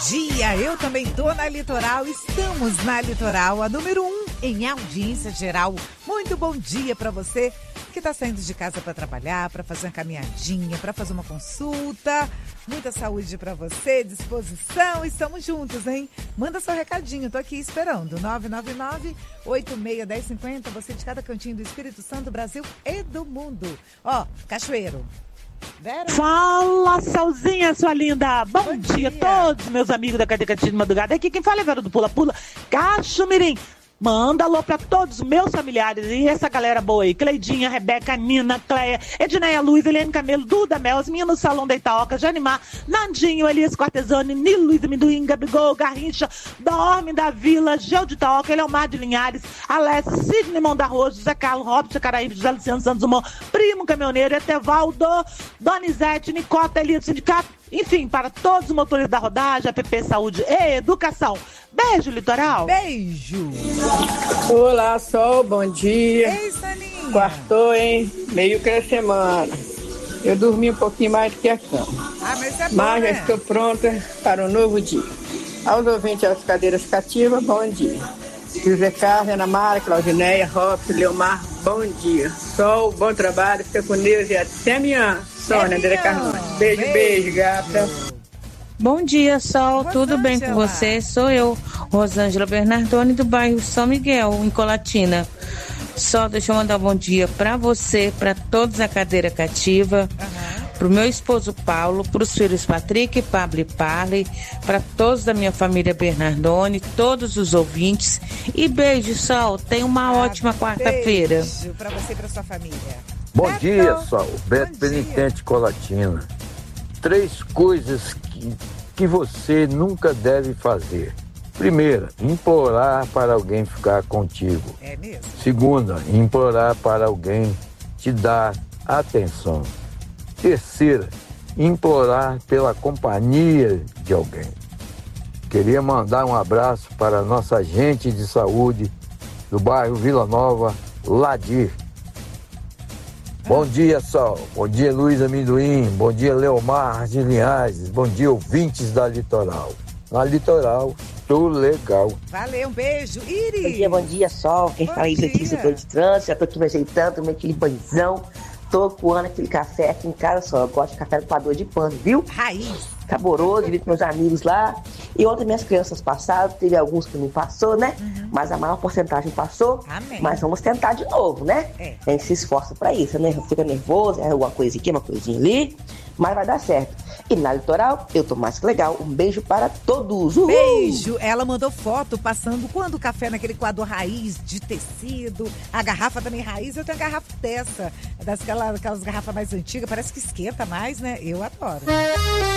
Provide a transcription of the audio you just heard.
dia, eu também tô na Litoral, estamos na Litoral, a número 1 em audiência geral. Muito bom dia para você que tá saindo de casa para trabalhar, para fazer uma caminhadinha, para fazer uma consulta. Muita saúde para você, disposição, estamos juntos, hein? Manda seu recadinho, tô aqui esperando. 999-861050, você de cada cantinho do Espírito Santo, Brasil e do mundo. Ó, Cachoeiro. Vera? Fala, Salzinha, sua linda! Bom dia a todos meus amigos da Cadeia de Madrugada. Aqui quem fala é Vera do Pula Pula, Cacho Mirim. Manda alô pra todos os meus familiares e essa galera boa aí. Cleidinha, Rebeca, Nina, Cleia, Edneia, Luiz, Eliane Camelo, Duda, Mel, as minhas no Salão da Itaoca, Janimar, Nandinho, Elias Cortesani, Nilo, Luiz Amendoim, Gabigol, Garrincha, Dorme da Vila, Gel de Itaoca, Eleomar de Linhares, Alessia, Sidney Mão da Rosa, José Carlos, Robson, Caraíbe, José Luciano Santos Dumont, Primo Caminhoneiro, Etevaldo, Donizete, Nicota, Elias Sindicato, enfim, para todos os motores da rodagem, APP Saúde e Educação. Beijo, Litoral. Beijo. Olá, Sol, bom dia. Ei, Saninha. Quartou, hein? Meio que a semana. Eu dormi um pouquinho mais do que a cama. Mas é bom, Mas já né? estou pronta para um novo dia. Aos ouvintes das cadeiras cativas, bom dia. José Carlos, Ana Mara, Claudineia, Robson, Leomar, bom dia. Sol, bom trabalho, fica com Deus e até amanhã. Sônia, André Carlos. Beijo, gata. Bom dia, Sol. Rosângela. Tudo bem com você? Sou eu, Rosângela Bernardoni, do bairro São Miguel, em Colatina. Só deixa eu mandar um bom dia para você, para todos a cadeira cativa, pro meu esposo Paulo, pros filhos Patrick, Pablo e Parley, para todos da minha família Bernardoni, todos os ouvintes. E beijo, Sol. Tenha uma ótima quarta-feira. Beijo para você e para sua família. Bom Beto. dia, Sol. Beto Bom Penitente Colatina. 3 coisas que você nunca deve fazer. Primeira, implorar para alguém ficar contigo. É mesmo? Segunda, implorar para alguém te dar atenção. Terceira, implorar pela companhia de alguém. Queria mandar um abraço para a nossa agente de saúde do bairro Vila Nova, Ladir. Bom dia, Sol. Bom dia, Luiz Amendoim. Bom dia, Leomar de Linhares. Bom dia, ouvintes da Litoral. Na Litoral, estou legal. Valeu, um beijo. Iri. Bom dia, Sol. Quem Bom fala aí, dia. Letícia, tô de trânsito. Já tô aqui me ajeitando, tomei aquele banhozão. Tô coando aquele café aqui em casa, Sol. Eu gosto de café no coador de pano, viu? Raiz. Saboroso, divido com meus amigos lá. E ontem minhas crianças passaram, teve alguns que não passou, né? Mas a maior porcentagem passou. Amém. Mas vamos tentar de novo, né? É. A gente se esforça pra isso, né? Fica nervoso, é alguma coisa aqui, uma coisinha ali. Mas vai dar certo. E na Litoral, eu tô mais que legal. Um beijo para todos. Uhul! Beijo. Ela mandou foto passando quando o café naquele coador raiz de tecido. A garrafa também raiz. Eu tenho uma garrafa dessa. Aquelas garrafas mais antigas. Parece que esquenta mais, né? Eu adoro.